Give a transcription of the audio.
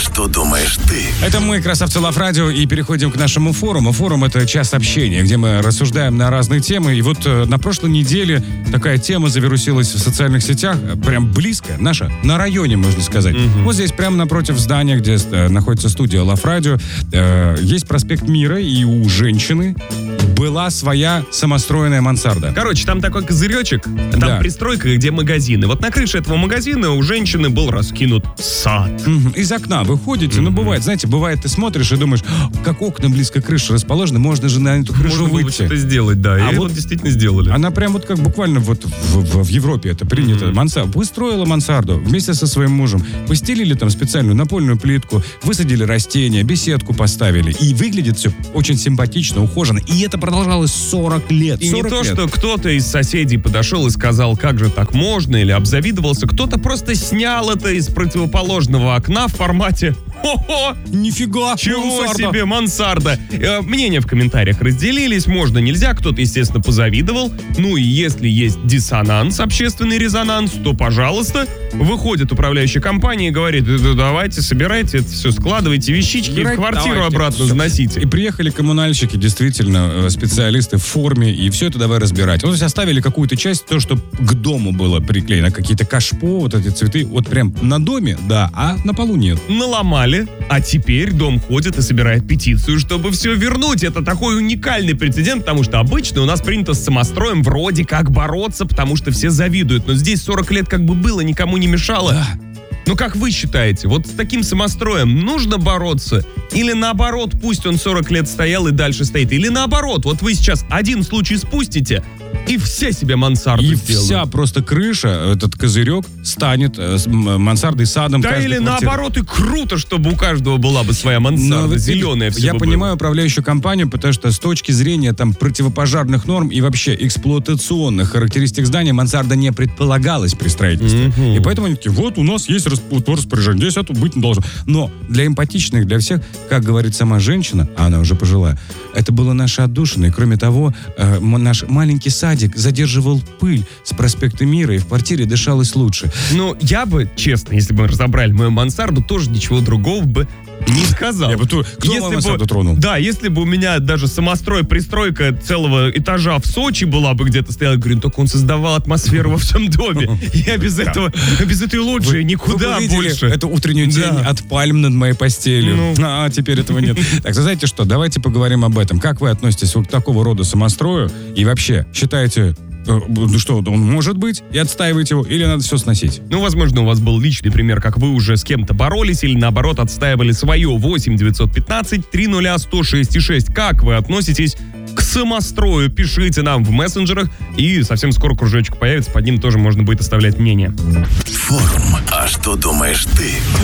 что думаешь ты? Это мы, красавцы Лав Радио, и переходим к нашему форуму. Форум — это час общения, где мы рассуждаем на разные темы. И вот на прошлой неделе такая тема завирусилась в социальных сетях, прям близко, наша, на районе, можно сказать. Вот здесь, прямо напротив здания, где находится студия Лав Радио, есть проспект Мира, и у женщины была своя самостроенная мансарда. Короче, там такой козыречек, там пристройка, где магазины. Вот на крыше этого магазина у женщины был раскинут сад. Из окна выходите, бывает, знаете, бывает, ты смотришь и думаешь, как окна близко к крыше расположены, можно же на эту крышу можно выйти. Что-то сделать, да. А и вот действительно сделали. Она прям вот как буквально вот в Европе это принято. Выстроила мансарду вместе со своим мужем, постелили там специальную напольную плитку, высадили растения, беседку поставили. И выглядит все очень симпатично, ухоженно. И это продолжалось 40 лет. И не то, что кто-то из соседей подошел и сказал, как же так можно, или обзавидовался. Кто-то просто снял это из противоположного окна в формате «Хо-хо! Нифига! Чего мансарда!» себе мансарда!» Мнения в комментариях разделились. Можно, нельзя. Кто-то, естественно, позавидовал. Ну и если есть диссонанс, общественный резонанс, то, пожалуйста, выходит управляющая компания и говорит: давайте, собирайте это все, складывайте вещички и в квартиру обратно заносите. И приехали коммунальщики, действительно, специалисты в форме, и все это давай разбирать. Вот оставили какую-то часть, то, что к дому было приклеено, какие-то кашпо, вот эти цветы, вот прям на доме, да, а на полу нет. Наломали, а теперь дом ходит и собирает петицию, чтобы все вернуть. Это такой уникальный прецедент, потому что обычно у нас принято с самостроем вроде как бороться, потому что все завидуют. Но здесь 40 лет как бы было, никому не мешало. Да. Ну, как вы считаете, вот с таким самостроем нужно бороться? Или наоборот, пусть он 40 лет стоял и дальше стоит? Или наоборот, вот вы сейчас один случай спустите, и все себе мансарду и сделают. Вся просто крыша, этот козырек, станет мансардой, садом. Да, или наоборот, и круто, чтобы у каждого была бы своя мансарда, зеленая все. Я понимаю управляющую компанию, потому что с точки зрения там противопожарных норм и вообще эксплуатационных характеристик здания мансарда не предполагалась при строительстве. И поэтому они такие, вот у нас есть распоряжение, здесь это быть не должно. Но для эмпатичных, для всех, как говорит сама женщина, а она уже пожилая, это было наше отдушина. И кроме того, наш маленький садик задерживал пыль с проспекта Мира, и в квартире дышалось лучше. Ну, я бы, честно, если бы мы разобрали мою мансарду, тоже ничего другого бы не сказал. Кто мою мансарду тронул? Да, если бы у меня даже пристройка целого этажа в Сочи была бы где-то стояла, говорю, только он создавал атмосферу во всем доме. Я без этой лоджии никуда больше. Это утреннюю тень от пальм над моей постелью. А теперь этого нет. Так, знаете что, давайте поговорим об этом. Как вы относитесь к такого рода самострою? И вообще, считаете, что он может быть, и отстаиваете его, или надо все сносить? Ну, возможно, у вас был личный пример, как вы уже с кем-то боролись, или наоборот отстаивали свое. 8-915-300-106-6. Как вы относитесь к самострою? Пишите нам в мессенджерах, и совсем скоро кружочек появится, под ним тоже можно будет оставлять мнение. Форум. А что думаешь ты?